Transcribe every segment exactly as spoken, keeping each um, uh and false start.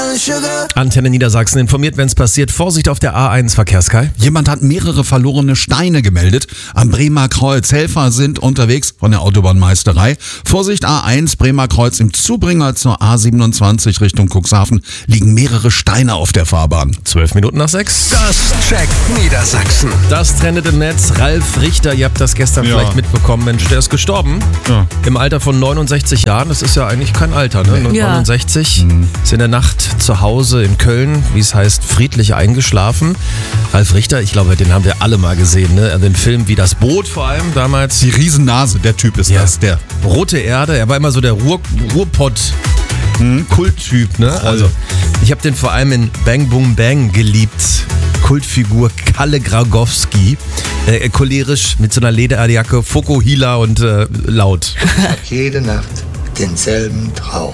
Antenne Niedersachsen informiert, wenn es passiert. Vorsicht auf der A eins, Verkehrskai. Jemand hat mehrere verlorene Steine gemeldet. Am Bremer Kreuz. Helfer sind unterwegs von der Autobahnmeisterei. Vorsicht A eins, Bremer Kreuz. Im Zubringer zur A siebenundzwanzig Richtung Cuxhaven liegen mehrere Steine auf der Fahrbahn. Zwölf Minuten nach sechs. Das checkt Niedersachsen. Das trendet im Netz. Ralf Richter, ihr habt das gestern Ja. vielleicht mitbekommen. Mensch, der ist gestorben. Ja. Im Alter von neunundsechzig Jahren. Das ist ja eigentlich kein Alter, ne? Ja. neunundsechzig. Ist in der Nacht zu Hause in Köln, wie es heißt, friedlich eingeschlafen. Ralf Richter, ich glaube, den haben wir alle mal gesehen, ne? Den Film Wie das Boot vor allem damals. Die Riesennase, der Typ ist Ja. das. Der. Rote Erde, er war immer so der Ruhr, Ruhrpott-Kulttyp, ne? Also, ich habe den vor allem in Bang Boom Bang geliebt. Kultfigur Kalle Gragowski. Äh, cholerisch mit so einer Lederjacke, Fokuhila und äh, laut. Jede Nacht denselben Traum.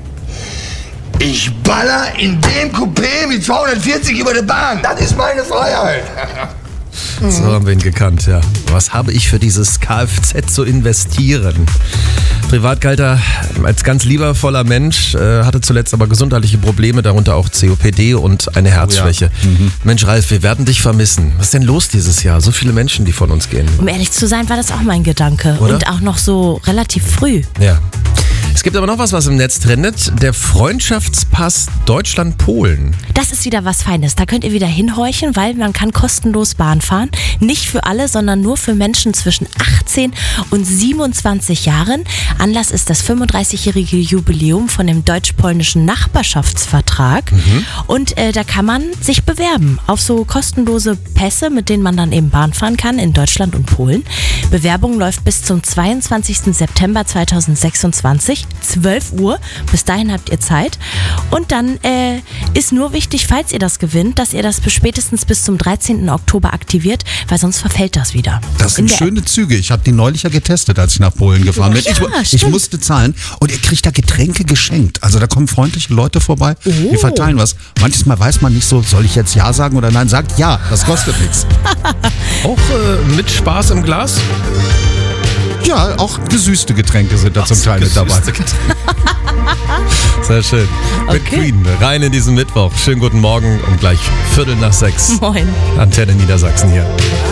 Ich baller in dem Coupé mit zweihundertvierzig über der Bahn. Das ist meine Freiheit. So haben wir ihn gekannt, ja. Was habe ich für dieses Kfz zu investieren? Privat galt er als ganz liebevoller Mensch, äh, hatte zuletzt aber gesundheitliche Probleme, darunter auch C O P D und eine Herzschwäche. Mensch, Ralf, wir werden dich vermissen. Was ist denn los dieses Jahr? So viele Menschen, die von uns gehen. Um ehrlich zu sein, war das auch mein Gedanke. Oder? Und auch noch so relativ früh. Ja. Es gibt aber noch was, was im Netz trendet. Der Freundschaftspass Deutschland-Polen. Das ist wieder was Feines. Da könnt ihr wieder hinhorchen, weil man kann kostenlos Bahn fahren. Nicht für alle, sondern nur für Menschen zwischen achtzehn und siebenundzwanzig Jahren. Anlass ist das fünfunddreißigjährige Jubiläum von dem deutsch-polnischen Nachbarschaftsvertrag. Mhm. Und äh, da kann man sich bewerben auf so kostenlose Pässe, mit denen man dann eben Bahn fahren kann in Deutschland und Polen. Bewerbung läuft bis zum zweiundzwanzigsten September zweitausendsechsundzwanzig. zwölf Uhr. Bis dahin habt ihr Zeit. Und dann äh, ist nur wichtig, falls ihr das gewinnt, dass ihr das bis spätestens bis zum dreizehnten Oktober aktiviert, weil sonst verfällt das wieder. Das In sind der schöne Züge. Ich habe die neulich ja getestet, als ich nach Polen gefahren bin. Ja, ich, ich stimmt. musste zahlen und ihr kriegt da Getränke geschenkt. Also da kommen freundliche Leute vorbei, die Oh. verteilen was. Manches Mal weiß man nicht so, soll ich jetzt Ja sagen oder nein? Sagt ja, das kostet nichts. Auch äh, mit Spaß im Glas? Ja, auch gesüßte Getränke sind da zum Teil mit dabei. Gesüßte Getränke. Sehr schön. Mit Okay. Queen rein in diesen Mittwoch. Schönen guten Morgen und gleich Viertel nach sechs. Moin. Antenne Niedersachsen hier.